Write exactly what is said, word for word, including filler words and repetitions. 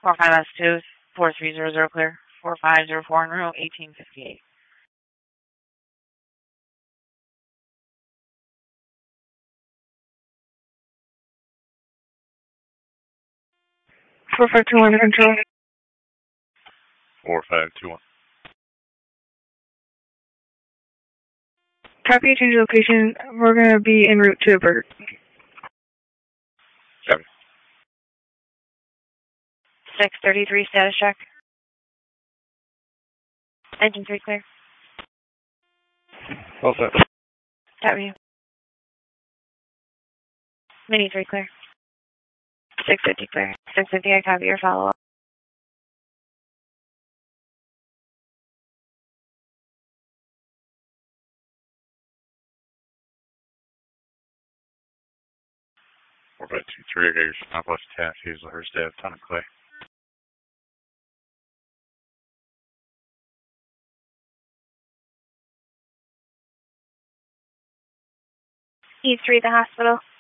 four five S two, four three zero zero clear. four five zero four en route, eighteen fifty-eight. four five two one to control. four five two one. Copy, change location. We're going to be en route to Burt. Copy. six thirty-three status check. Engine three clear. All set. Copy. Mini three clear. six fifty clear. six fifty, I copy your follow-up. four five two three, I got your Southwest Taft, Hazelhurst Ave, Ton of Clay. E three, the hospital.